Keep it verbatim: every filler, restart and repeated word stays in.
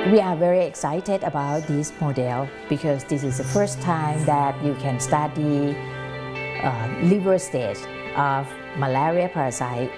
We are very excited about this model because this is the first time that you can study uh, liver stage of malaria parasite